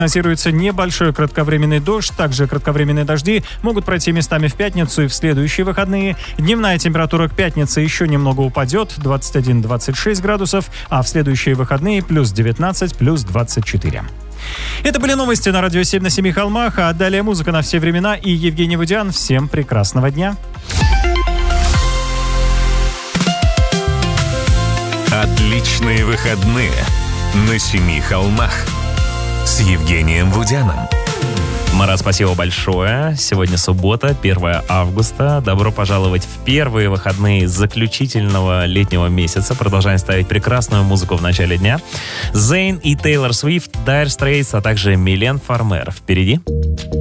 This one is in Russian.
Прогнозируется небольшой кратковременный дождь. Также кратковременные дожди могут пройти местами в пятницу и в следующие выходные. Дневная температура к пятнице еще немного упадет, 21-26 градусов, а в следующие выходные плюс 19, плюс 24. Это были новости на Радио 7 на Семи холмах, а далее музыка на все времена и Евгений Вудян. Всем прекрасного дня. Отличные выходные на Семи холмах с Евгением Вудяном. Марат, спасибо большое. Сегодня суббота, 1 августа. Добро пожаловать в первые выходные заключительного летнего месяца. Продолжаем ставить прекрасную музыку в начале дня. Зейн и Тейлор Свифт, Dire Straits, а также Милен Фармер. Впереди